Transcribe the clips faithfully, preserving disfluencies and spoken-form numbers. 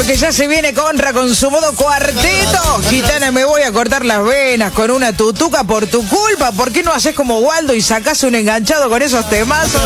Porque ya se viene Conra con su modo cuarteto. Gitana, me voy a cortar las venas con una tutuca por tu culpa. ¿Por qué no haces como Waldo y sacás un enganchado con esos temazos?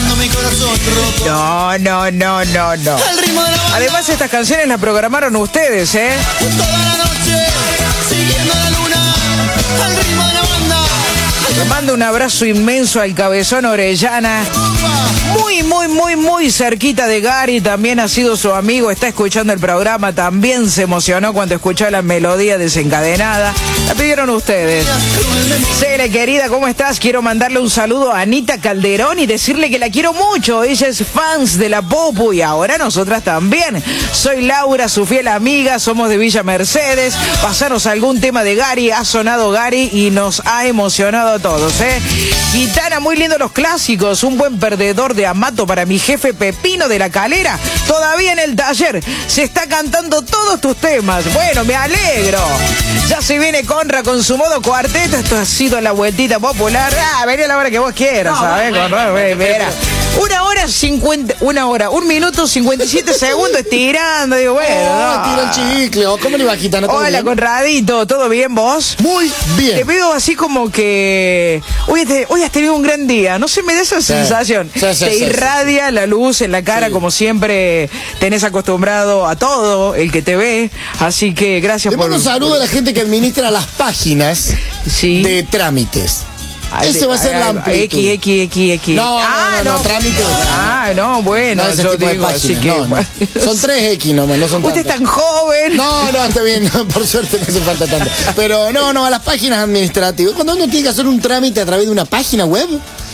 No, no, no, no, no. Además, estas canciones las programaron ustedes, ¿eh? Toda la noche, siguiendo la luna, al ritmo de la banda. Le mando un abrazo inmenso al Cabezón Orellana. Muy, muy, muy, muy cerquita de Gary. También ha sido su amigo. Está escuchando el programa. También se emocionó cuando escuchó la melodía desencadenada. La pidieron ustedes. Cele, querida, ¿cómo estás? Quiero mandarle un saludo a Anita Calderón y decirle que la quiero mucho. Ella es fans de la Popu y ahora nosotras también. Soy Laura, su fiel amiga. Somos de Villa Mercedes. Pasaros algún tema de Gary. Ha sonado Gary y nos ha emocionado a todos, ¿eh? Gitana, muy lindo los clásicos. Un buen perdedor de Amato para mi jefe Pepino de la Calera. Todavía en el taller. Se está cantando todos tus temas. Bueno, me alegro. Ya se viene Conra con su modo cuarteto. Esto ha sido la vueltita popular. Ah, vení a la hora que vos quieras, no, ¿sabes? Conra, mira. Una hora cincuenta, una hora, un minuto cincuenta y siete segundos estirando. Digo, bueno. Oh, no. tira el chicle. ¿Cómo le va, Gitana? Hola, bien? Conradito, ¿todo bien vos? Muy bien. Te veo así como que hoy, te, hoy has tenido un gran día. No sé, me da esa sí. sensación. Sí, sí, te sí, irradia sí. la luz en la cara, sí. como siempre tenés acostumbrado a todo el que te ve. Así que gracias Le por... Le mando un saludo por... a la gente que administra las páginas sí. de trámites. Ay, ese va a ser la amplitud. X, X, X, X. No, ah, no, no, no, no, trámites. Ah, no, bueno, no, yo digo, así que... No, no. Son tres X nomás, no son Usted es tan joven. No, no, está bien, no, por suerte no hace falta tanto. Pero no, no, a las páginas administrativas. Cuando uno tiene que hacer un trámite a través de una página web...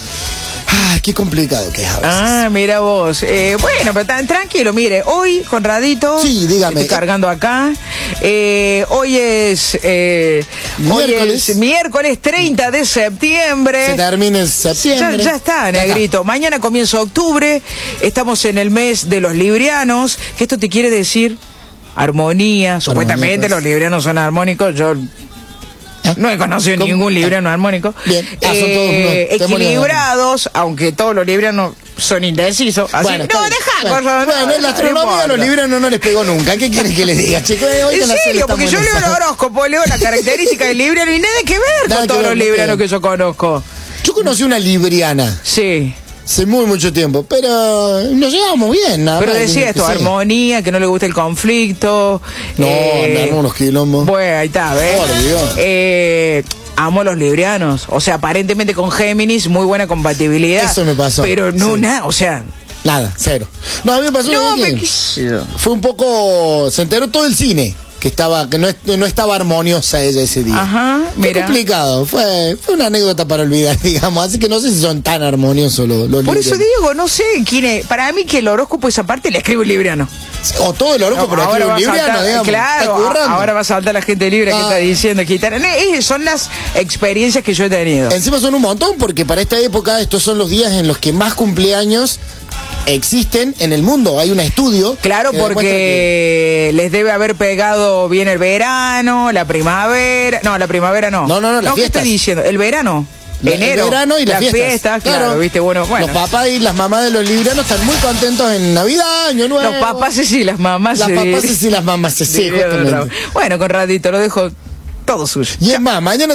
Ah, qué complicado que es a veces. Ah, mira vos. Eh, bueno, pero tan tranquilo. Mire, hoy, Conradito. Sí, dígame. Estoy cargando acá. Eh, hoy es... Eh, miércoles. Hoy es miércoles treinta de septiembre. Se termina en septiembre. Ya, ya está, negrito. Ya está. Mañana comienza octubre. Estamos en el mes de los librianos. ¿Qué esto te quiere decir? Armonía. Supuestamente los librianos son armónicos. Yo... No he conocido ¿Cómo? ningún libriano armónico. Bien, ah, son eh, todos equilibrados, aunque todos los librianos son indecisos. Así bueno, no, deja bueno, cosas. Bueno, no, en la astronomía no a los librianos no les pegó nunca. ¿Qué quieres que les diga, chicos? En serio, porque yo leo el horóscopo, leo la característica del libriano y nada que ver nada con todos ver, los librianos que yo conozco. Yo conocí una libriana. Sí. Hace muy mucho tiempo, pero nos llevamos bien, nada Pero más, decía esto, armonía, que no le gusta el conflicto. No, eh, andamos unos quilombos. Bueno, ahí está, ¿ves? Por Dios. Eh, amo los librianos. O sea, aparentemente con Géminis, muy buena compatibilidad. Eso me pasó. Pero no, sí. nada, o sea... Nada, cero. No, a mí me pasó no, que me... fue un poco... Se enteró todo el cine. Que estaba que no, no estaba armoniosa ella ese día. Ajá, fue mira. complicado, fue, fue una anécdota para olvidar, digamos, así que no sé si son tan armoniosos los, los Por librianos. eso digo, no sé quién es. Para mí que el horóscopo esa parte le escribe un libriano. O todo el horóscopo, no, pero escribe un libriano, saltar, digamos. Claro, ahora va a saltar la gente libre ah. que está diciendo que eh, son las experiencias que yo he tenido. Encima son un montón, porque para esta época estos son los días en los que más cumpleaños existen en el mundo. Hay un estudio. Claro, porque que... les debe haber pegado bien el verano, la primavera. No, la primavera no. No, no, no, las no, ¿qué estoy diciendo? El verano. La, enero. El verano y las, las fiestas. fiestas. Claro, claro, viste, bueno, bueno. Los papás y las mamás de los librianos están muy contentos en Navidad, Año Nuevo. Los papás sí, las mamás Las sí. papás sí, las mamás sí, sí, Bueno, Conradito, lo dejo todo suyo. Y es más, mañana